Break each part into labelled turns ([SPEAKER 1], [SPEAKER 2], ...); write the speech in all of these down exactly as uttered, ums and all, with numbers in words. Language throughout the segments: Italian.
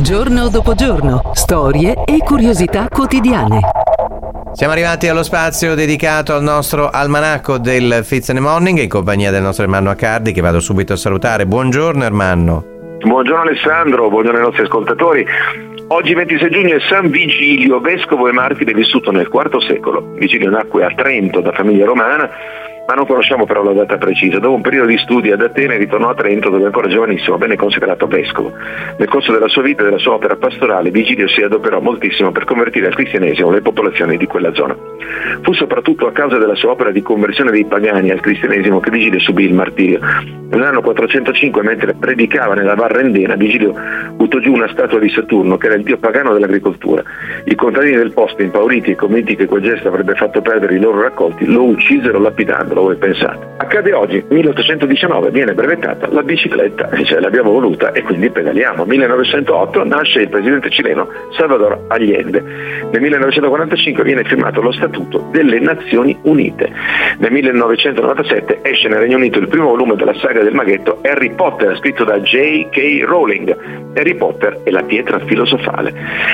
[SPEAKER 1] Giorno dopo giorno, storie e curiosità quotidiane.
[SPEAKER 2] Siamo arrivati allo spazio dedicato al nostro almanacco del Fizz in the Morning in compagnia del nostro Ermanno Accardi, che vado subito a salutare. Buongiorno Ermanno.
[SPEAKER 3] Buongiorno Alessandro, buongiorno ai nostri ascoltatori. Oggi ventisei giugno è San Vigilio, vescovo e martire vissuto nel quarto secolo. Vigilio nacque a Trento da famiglia romana, ma non conosciamo però la data precisa. Dopo un periodo di studi ad Atene ritornò a Trento, dove ancora giovanissimo venne consacrato vescovo. Nel corso della sua vita e della sua opera pastorale, Vigilio si adoperò moltissimo per convertire al cristianesimo le popolazioni di quella zona. Fu soprattutto a causa della sua opera di conversione dei pagani al cristianesimo che Vigilio subì il martirio. Nell'anno quattrocentocinque, mentre predicava nella Val Rendena, Vigilio buttò giù una statua di Saturno, che era il dio pagano dell'agricoltura. I contadini del posto, impauriti e convinti che quel gesto avrebbe fatto perdere i loro raccolti, lo uccisero lapidandolo. Voi pensate. Accade oggi, milleottocentodiciannove, viene brevettata la bicicletta, cioè l'abbiamo voluta e quindi pedaliamo. millenovecentotto nasce il presidente cileno Salvador Allende. Nel millenovecentoquarantacinque viene firmato lo Statuto delle Nazioni Unite. Nel millenovecentonovantasette esce nel Regno Unito il primo volume della saga del maghetto Harry Potter, scritto da J K Rowling. Harry Potter e la pietra filosofale.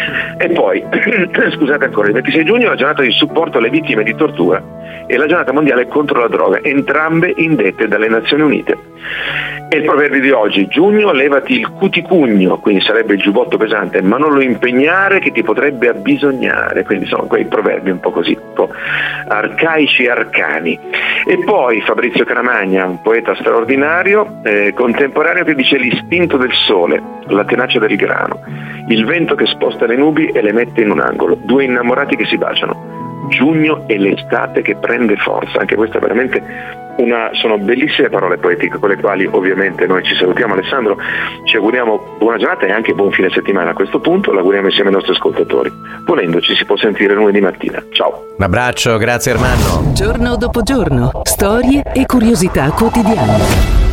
[SPEAKER 3] E poi, scusate ancora, il ventisei giugno è la giornata di supporto alle vittime di tortura e la giornata mondiale contro la droga, entrambe indette dalle Nazioni Unite. E il proverbio di oggi: giugno, levati il cuticugno, quindi sarebbe il giubbotto pesante, ma non lo impegnare che ti potrebbe abbisognare. Quindi sono quei proverbi un po' così, un po' arcaici e arcani. E poi Fabrizio Caramagna, un poeta straordinario, eh, contemporaneo, che dice: l'istinto del sole, la tenacia del grano, il vento che sposta le nubi e le mette in un angolo, due innamorati che si baciano, giugno e l'estate che prende forza. Anche questa è veramente una, sono bellissime parole poetiche con le quali ovviamente noi ci salutiamo. Alessandro, ci auguriamo buona giornata e anche buon fine settimana. A questo punto l'auguriamo insieme ai nostri ascoltatori. Volendo ci si può sentire lunedì mattina. Ciao.
[SPEAKER 2] Un abbraccio, grazie Ermanno.
[SPEAKER 1] Giorno dopo giorno, storie e curiosità quotidiane.